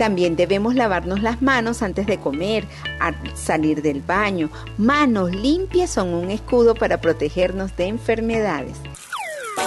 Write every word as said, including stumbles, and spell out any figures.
También debemos lavarnos las manos antes de comer, al salir del baño. Manos limpias son un escudo para protegernos de enfermedades.